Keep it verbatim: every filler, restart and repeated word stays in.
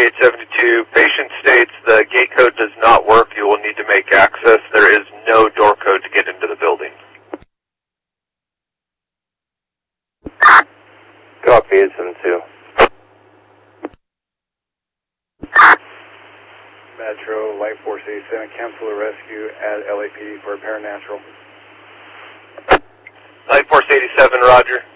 eight seventy-two, patient states the gate code does not work. You will need to make access. There is no door code to get into the building. Copy, eight seventy-two. Metro, Light Force eighty-seven, cancel the rescue at L A P D for a paranatural. Light Force eighty-seven, roger.